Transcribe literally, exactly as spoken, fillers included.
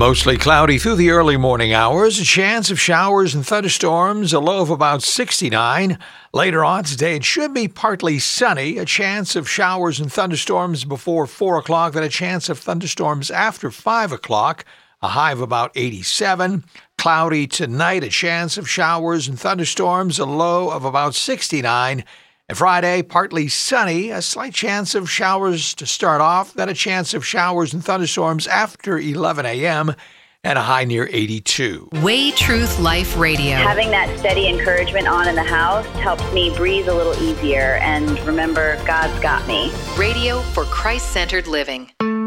Mostly cloudy through the early morning hours. A chance of showers and thunderstorms, a low of about sixty-nine. Later on today, it should be partly sunny. A chance of showers and thunderstorms before four o'clock, then a chance of thunderstorms after five o'clock. A high of about eighty-seven. Cloudy tonight, a chance of showers and thunderstorms, a low of about sixty-nine. And Friday, partly sunny, a slight chance of showers to start off, then a chance of showers and thunderstorms after eleven a.m., and a high near eighty-two. Way Truth Life Radio. Having that steady encouragement on in the house helps me breathe a little easier and remember God's got me. Radio for Christ-centered living.